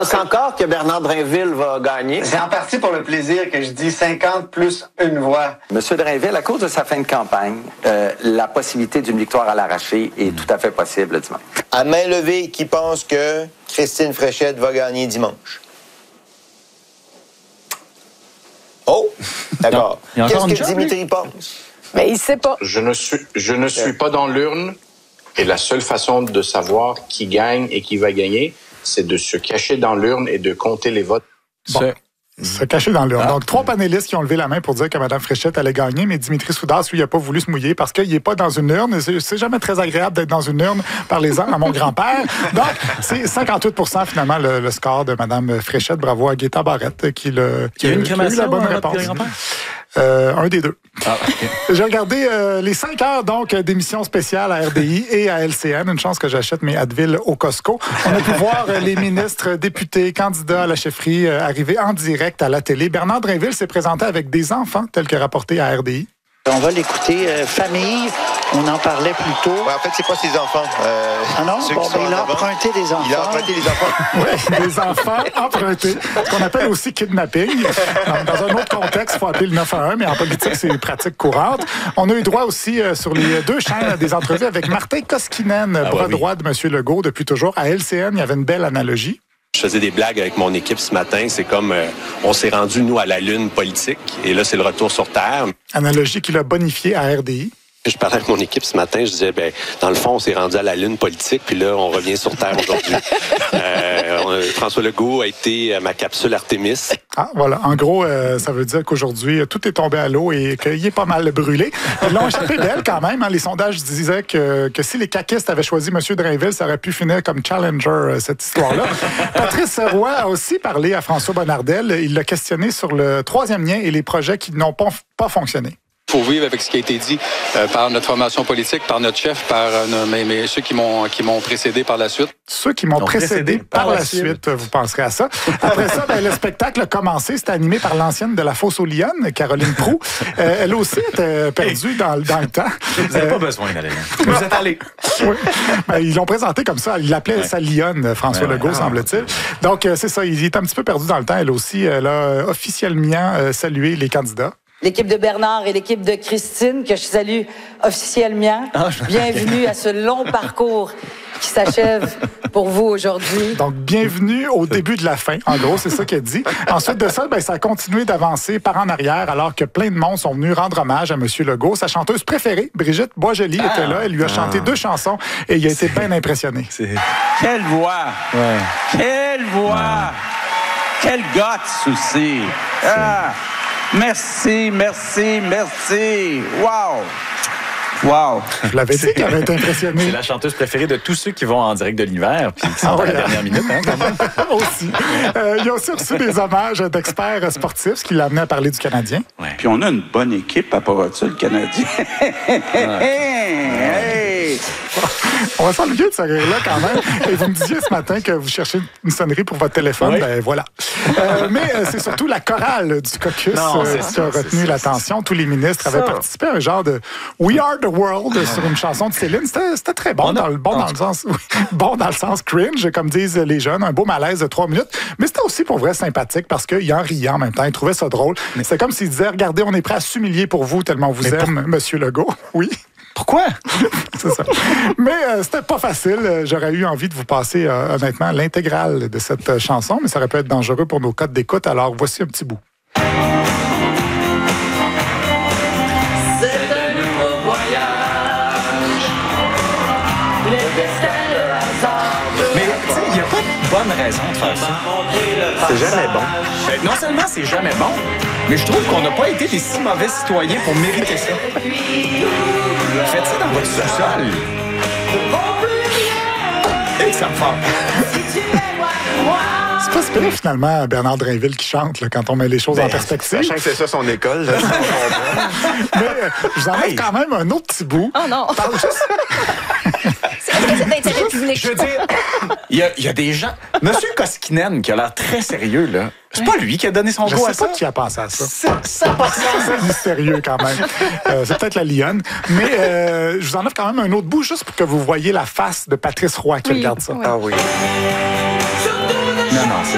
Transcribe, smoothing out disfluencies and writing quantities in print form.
C'est encore que Bernard Drainville va gagner. C'est en partie pour le plaisir que je dis 50 plus une voix. Monsieur Drainville, à cause de sa fin de campagne, la possibilité d'une victoire à l'arraché est tout à fait possible le dimanche. À main levée, qui pense que Christine Fréchette va gagner dimanche? Oh, d'accord. Qu'est-ce que Dimitri pense? Mais il sait pas. Je ne suis pas dans l'urne et la seule façon de savoir qui gagne et qui va gagner, c'est de se cacher dans l'urne et de compter les votes. Bon. Se cacher dans l'urne. Donc, 3 panélistes qui ont levé la main pour dire que Mme Fréchette allait gagner, mais Dimitri Soudas, lui, il n'a pas voulu se mouiller parce qu'il n'est pas dans une urne. C'est jamais très agréable d'être dans une urne. Parlez-en à mon grand-père. Donc, c'est 58 finalement le score de Mme Fréchette. Bravo à Gaétan Barrette qui a eu la bonne réponse. Un des deux. Ah, okay. J'ai regardé les 5 heures donc d'émissions spéciales à RDI et à LCN. Une chance que j'achète mes Advil au Costco. On a pu voir les ministres, députés, candidats à la chefferie arriver en direct à la télé. Bernard Drainville s'est présenté avec des enfants, tel que rapporté à RDI. On va l'écouter. Famille, on en parlait plus tôt. Ouais, en fait, c'est pas ses enfants. Ah non? Bon, ben, il a emprunté des enfants. Il a emprunté les enfants. Oui, des enfants empruntés. Ce qu'on appelle aussi kidnapping. Dans un autre contexte, il faut appeler le 911, mais en politique, c'est une pratique courante. On a eu droit aussi sur les 2 chaînes à des entrevues avec Martin Koskinen, bras droit de M. Legault depuis toujours. À LCN, il y avait une belle analogie. Je faisais des blagues avec mon équipe ce matin. C'est comme on s'est rendu, nous, à la lune politique. Et là, c'est le retour sur Terre. Analogie qu'il a bonifiée à RDI. Je parlais avec mon équipe ce matin. Je disais, dans le fond, on s'est rendu à la lune politique. Puis là, on revient sur Terre aujourd'hui. François Legault a été à ma capsule Artemis. Ah, voilà. En gros, ça veut dire qu'aujourd'hui, tout est tombé à l'eau et qu'il est pas mal brûlé. Ils l'ont échappé belle quand même. Hein. Les sondages disaient que si les caquistes avaient choisi M. Drainville, ça aurait pu finir comme challenger, cette histoire-là. Patrice Roy a aussi parlé à François Bonnardel. Il l'a questionné sur le 3e lien et les projets qui n'ont pas fonctionné. Il faut vivre avec ce qui a été dit par notre formation politique, par notre chef, par ceux qui m'ont précédé par la suite. Ceux qui m'ont précédé par la suite, vous penserez à ça. Après ça, le spectacle a commencé. C'était animé par l'ancienne de la Fosse aux Lyonnes, Caroline Proulx. Elle aussi était perdue dans le temps. Vous n'avez pas besoin d'aller. Vous êtes allé. Oui. Ils l'ont présenté comme ça. Il l'appelait sa Lyonne, François Legault, semble-t-il. Donc, c'est ça. Il est un petit peu perdu dans le temps. Elle aussi, elle a officiellement salué les candidats. L'équipe de Bernard et l'équipe de Christine, que je salue officiellement. Bienvenue à ce long parcours qui s'achève pour vous aujourd'hui. Donc, bienvenue au début de la fin. En gros, c'est ça qu'elle dit. Ensuite de ça, ça a continué d'avancer par en arrière alors que plein de monde sont venus rendre hommage à M. Legault. Sa chanteuse préférée, Brigitte Boisjoli, était là. Elle lui a chanté 2 chansons et il a été bien impressionné. Quelle voix! Ouais. Quelle voix! Quel guts aussi! Merci. Wow! Je l'avais dit qu'elle avait été impressionnée. C'est la chanteuse préférée de tous ceux qui vont en direct de l'hiver puis qui sont à la dernière minute, hein, quand même. Aussi. Il a aussi reçu des hommages d'experts sportifs, ce qui l'a amené à parler du Canadien. Ouais. Puis on a une bonne équipe à part ça, le Canadien. Hey! On va s'ennuyer de ce rire-là quand même. Et vous me disiez ce matin que vous cherchez une sonnerie pour votre téléphone. Oui. Ben voilà. Mais c'est surtout la chorale du caucus qui a retenu l'attention. Tous les ministres avaient participé à un genre de We Are the World sur une chanson de Céline. C'était très bon, dans le sens cringe, comme disent les jeunes. Un beau malaise de 3 minutes. Mais c'était aussi pour vrai sympathique parce qu'il en riait en même temps. Il trouvait ça drôle. C'est comme s'il disait, regardez, on est prêt à s'humilier pour vous tellement on vous aime, Monsieur Legault. Oui. Pourquoi? C'est ça. Mais c'était pas facile. J'aurais eu envie de vous passer, honnêtement, l'intégrale de cette chanson, mais ça aurait pu être dangereux pour nos codes d'écoute. Alors, voici un petit bout. C'est un nouveau voyage. Le destin, le hasard. Mais, tu sais, il n'y a pas de bonne raison de faire ça. C'est jamais bon. Non seulement c'est jamais bon, mais je trouve qu'on n'a pas été des si mauvais citoyens pour mériter ça. Faites ça dans votre sous-sol. Et que ça me fait. C'est pas super finalement Bernard Drainville qui chante là, quand on met les choses en perspective. Sachant que c'est ça son école. Là, mais je vous enlève quand même un autre petit bout. Oh non! C'est d'intérêt public. Je veux dire, il y a des gens... Monsieur Koskinen, qui a l'air très sérieux, là, c'est pas lui qui a donné son go à ça. Je sais pas qui a pensé à ça. Ça c'est mystérieux quand même. C'est peut-être la Lyonne. Mais je vous enlève quand même un autre bout juste pour que vous voyez la face de Patrice Roy qui regarde ça. Ah oui. Non, c'est